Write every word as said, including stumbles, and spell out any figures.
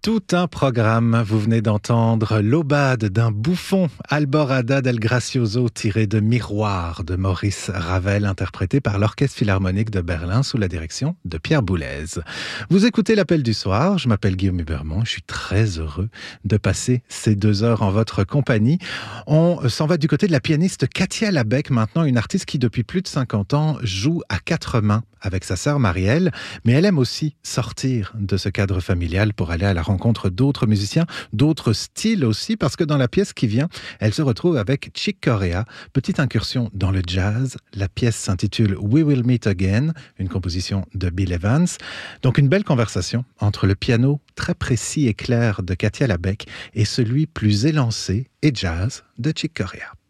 Tout un programme. Vous venez d'entendre l'Aubade d'un bouffon, Alborada del Gracioso, tiré de Miroir de Maurice Ravel, interprété par l'Orchestre Philharmonique de Berlin sous la direction de Pierre Boulez. Vous écoutez l'Appel du soir. Je m'appelle Guillaume Hubermont. Je suis très heureux de passer ces deux heures en votre compagnie. On s'en va du côté de la pianiste Katia Labec, maintenant une artiste qui depuis plus de cinquante ans joue à quatre mains avec sa sœur Marielle, mais elle aime aussi sortir de ce cadre familial pour aller à la rencontre d'autres musiciens, d'autres styles aussi, parce que dans la pièce qui vient, elle se retrouve avec Chick Corea, petite incursion dans le jazz. La pièce s'intitule We Will Meet Again, une composition de Bill Evans. Donc une belle conversation entre le piano très précis et clair de Katia Labec et celui plus élancé et jazz de Chick Corea.